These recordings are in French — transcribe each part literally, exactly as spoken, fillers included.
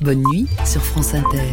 Bonne nuit sur France Inter.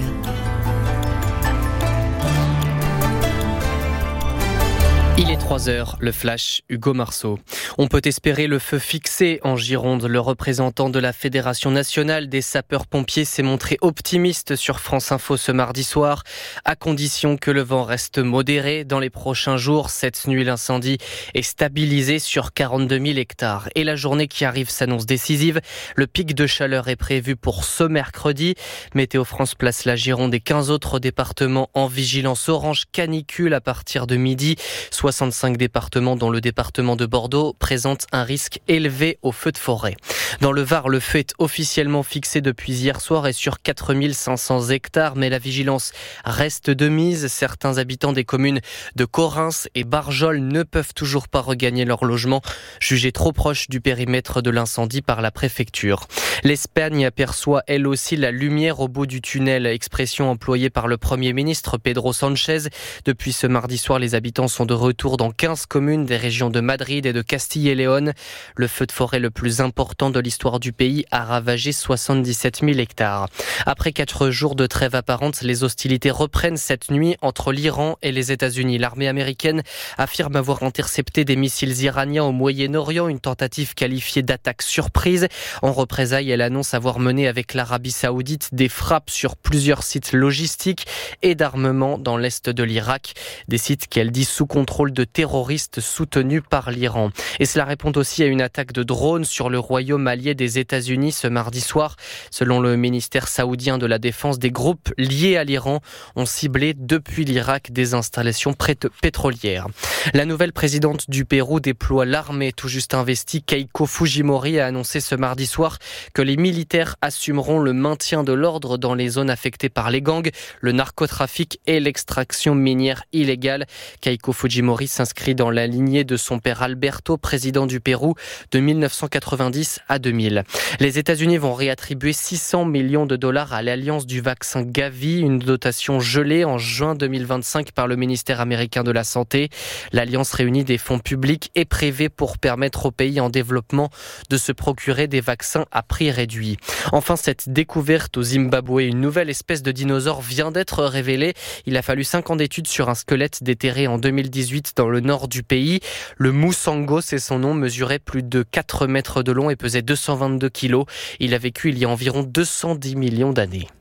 Il est trois heures, le flash, Hugo Marceau. On peut espérer le feu fixé en Gironde. Le représentant de la Fédération nationale des sapeurs-pompiers s'est montré optimiste sur France Info ce mardi soir, à condition que le vent reste modéré. Dans les prochains jours, cette nuit, l'incendie est stabilisé sur quarante-deux mille hectares. Et la journée qui arrive s'annonce décisive. Le pic de chaleur est prévu pour ce mercredi. Météo France place la Gironde et quinze autres départements en vigilance orange canicule à partir de midi. soixante-cinq départements, dont le département de Bordeaux, présentent un risque élevé au feu de forêt. Dans le Var, le feu est officiellement fixé depuis hier soir et sur quatre mille cinq cents hectares, mais la vigilance reste de mise. Certains habitants des communes de Correns et Barjol ne peuvent toujours pas regagner leur logement, jugés trop proches du périmètre de l'incendie par la préfecture. L'Espagne aperçoit elle aussi la lumière au bout du tunnel, expression employée par le Premier ministre Pedro Sánchez. Depuis ce mardi soir, les habitants sont de retour dans quinze communes des régions de Madrid et de Castille et Léon. Le feu de forêt le plus important de l'histoire du pays a ravagé soixante-dix-sept mille hectares. Après quatre jours de trêve apparente, les hostilités reprennent cette nuit entre l'Iran et les États-Unis. L'armée américaine affirme avoir intercepté des missiles iraniens au Moyen-Orient, une tentative qualifiée d'attaque surprise. En représailles, elle annonce avoir mené avec l'Arabie Saoudite des frappes sur plusieurs sites logistiques et d'armement dans l'est de l'Irak. Des sites qu'elle dit sous contrôle de terroristes soutenus par l'Iran. Et cela répond aussi à une attaque de drones sur le royaume allié des États-Unis ce mardi soir. Selon le ministère saoudien de la Défense, des groupes liés à l'Iran ont ciblé depuis l'Irak des installations pétrolières. La nouvelle présidente du Pérou déploie l'armée tout juste investie. Keiko Fujimori a annoncé ce mardi soir que les militaires assumeront le maintien de l'ordre dans les zones affectées par les gangs, le narcotrafic et l'extraction minière illégale. Keiko Fujimori s'inscrit dans la lignée de son père Alberto, président du Pérou de mille neuf cent quatre-vingt-dix à deux mille. Les États-Unis vont réattribuer six cents millions de dollars à l'alliance du vaccin Gavi, une dotation gelée en juin deux mille vingt-cinq par le ministère américain de la Santé. L'alliance réunit des fonds publics et privés pour permettre aux pays en développement de se procurer des vaccins à prix réduit. Enfin, cette découverte au Zimbabwe, une nouvelle espèce de dinosaure vient d'être révélée. Il a fallu cinq ans d'études sur un squelette déterré en deux mille dix-huit dans le nord du pays. Le Musango, c'est son nom, mesurait plus de quatre mètres de long et pesait deux cent vingt-deux kilos. Il a vécu il y a environ deux cent dix millions d'années.